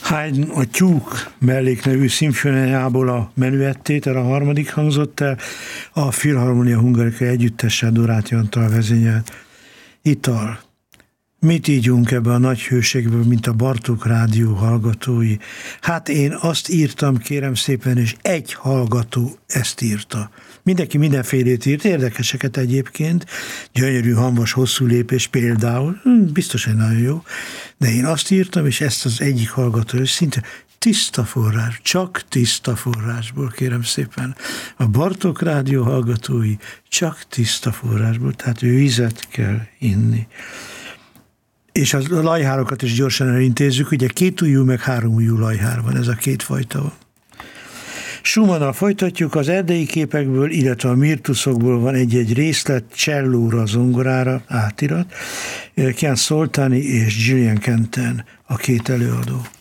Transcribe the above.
Haydn a Tyúk melléknevű szimfóniából a Menuettétel, a harmadik hangzott el, a Philharmonia Hungarica együttessel Doráti Antal vezényelt. Ital. Mit ígyunk ebbe a nagy hőségből, mint a Bartók Rádió hallgatói? Hát én azt írtam, kérem szépen, és egy hallgató ezt írta. Mindenki mindenfélét írt, érdekeseket egyébként, gyönyörű, hamvas, hosszú lépés például, biztos, hogy nagyon jó, de én azt írtam, és ezt az egyik hallgató, és szinte tiszta forrás, csak tiszta forrásból, kérem szépen. A Bartók Rádió hallgatói csak tiszta forrásból, tehát vizet kell inni. És a lajhárokat is gyorsan elintézzük, ugye 2 ujjú meg 3 ujjú lajhár van, ez a két fajta van. Schumannnal folytatjuk, az erdei képekből, illetve a mirtuszokból van egy-egy részlet, csellóra, zongorára, átirat, Kian Szoltáni és Julian Kenten a két előadó.